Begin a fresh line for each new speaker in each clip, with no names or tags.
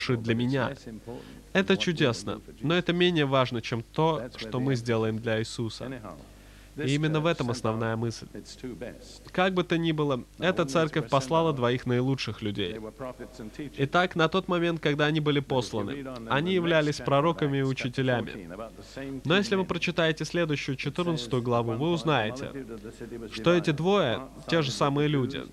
для меня. Это чудесно, но это менее важно, чем то, что мы сделаем для Иисуса. И именно в этом основная мысль. Как бы то ни было, эта церковь послала двоих наилучших людей. Итак, на тот момент, когда они были посланы, они являлись пророками и учителями. Но если вы прочитаете следующую 14 главу, вы узнаете, что эти двое — те же самые люди.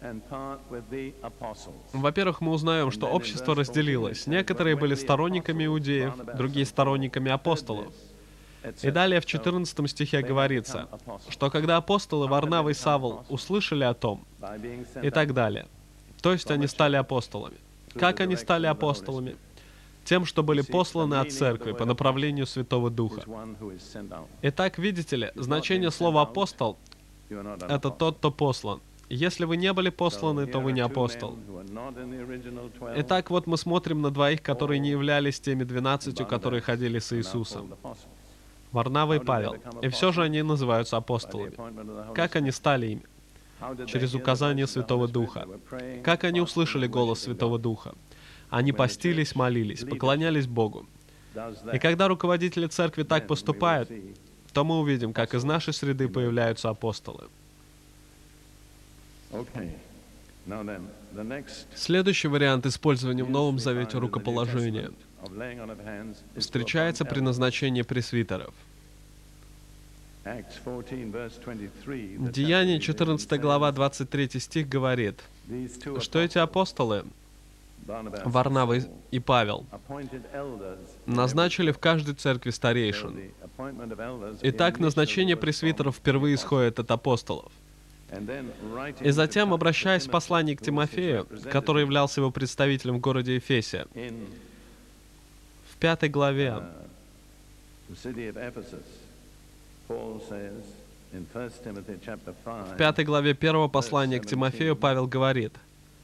Во-первых, мы узнаем, что общество разделилось. Некоторые были сторонниками иудеев, другие — сторонниками апостолов. И далее в 14 стихе говорится, что когда апостолы Варнава и Савл услышали о том, и так далее, то есть они стали апостолами. Как они стали апостолами? Тем, что были посланы от церкви по направлению Святого Духа. Итак, видите ли, значение слова «апостол» — это тот, кто послан. Если вы не были посланы, то вы не апостол. Итак, вот мы смотрим на двоих, которые не являлись теми 12, которые ходили с Иисусом. Варнава и Павел. И все же они называются апостолами. Как они стали ими? Через указание Святого Духа. Как они услышали голос Святого Духа? Они постились, молились, поклонялись Богу. И когда руководители церкви так поступают, то мы увидим, как из нашей среды появляются апостолы. Следующий вариант использования в Новом Завете рукоположения встречается при назначении пресвитеров. Деяния 14 глава 23 стих говорит, что эти апостолы, Варнава и Павел, назначили в каждой церкви старейшин. Итак, назначение пресвитеров впервые исходит от апостолов. И затем, обращаясь в послании к Тимофею, который являлся его представителем в городе Ефесе, в 5 главе, в 5 главе 1 послания к Тимофею Павел говорит,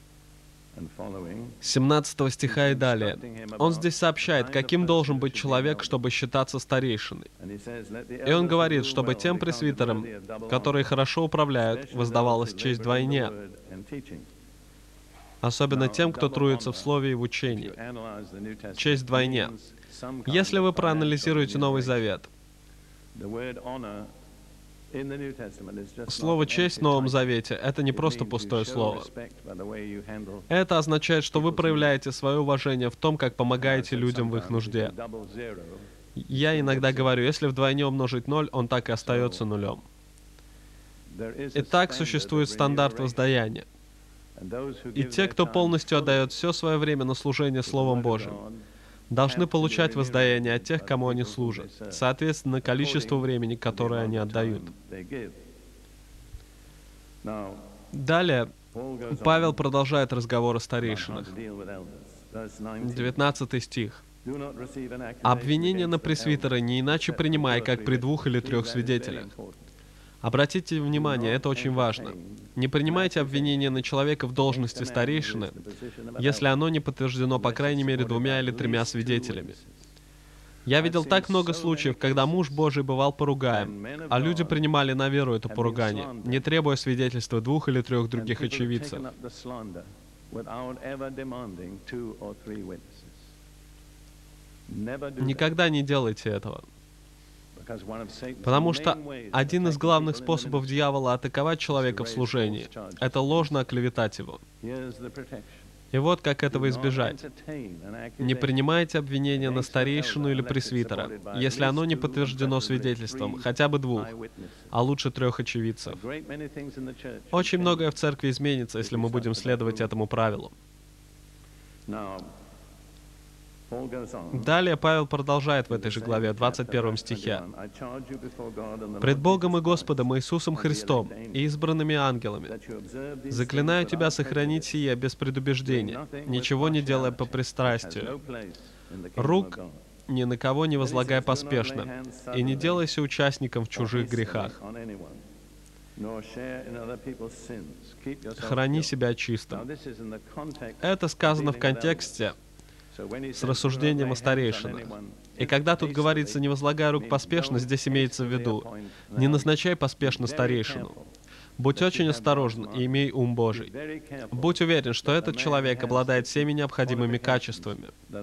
17 стиха и далее. Он здесь сообщает, каким должен быть человек, чтобы считаться старейшиной. И он говорит, чтобы тем пресвитерам, которые хорошо управляют, воздавалась честь вдвойне. Особенно тем, кто трудится в слове и в учении. Честь вдвойне. Если вы проанализируете Новый Завет, слово «честь» в Новом Завете — это не просто пустое слово. Это означает, что вы проявляете свое уважение в том, как помогаете людям в их нужде. Я иногда говорю, если вдвойне умножить 0, он так и остается нулем. Итак, существует стандарт воздаяния. И те, кто полностью отдает все свое время на служение Словом Божьим, должны получать воздаяние от тех, кому они служат, соответственно количеству времени, которое они отдают. Далее Павел продолжает разговор о старейшинах. 19 стих. «Обвинение на пресвитера не иначе принимай, как при 2 или 3 свидетелях». Обратите внимание, это очень важно. Не принимайте обвинение на человека в должности старейшины, если оно не подтверждено по крайней мере 2 или 3 свидетелями. Я видел так много случаев, когда муж Божий бывал поругаем, а люди принимали на веру это поругание, не требуя свидетельства 2 или 3 других очевидцев. Никогда не делайте этого. Потому что один из главных способов дьявола атаковать человека в служении — это ложно оклеветать его. И вот как этого избежать. Не принимайте обвинения на старейшину или пресвитера, если оно не подтверждено свидетельством хотя бы 2, а лучше 3 очевидцев. Очень многое в церкви изменится, если мы будем следовать этому правилу. Далее Павел продолжает в этой же главе, 21 стихе. «Пред Богом и Господом Иисусом Христом и избранными ангелами заклинаю тебя сохранить сие без предубеждения, ничего не делая по пристрастию. Рук ни на кого не возлагай поспешно, и не делайся участником в чужих грехах. Храни себя чистым». Это сказано в контексте с рассуждением о старейшинах. И когда тут говорится «не возлагай рук поспешно», здесь имеется в виду «не назначай поспешно старейшину». Будь очень осторожен и имей ум Божий. Будь уверен, что этот человек обладает всеми необходимыми качествами,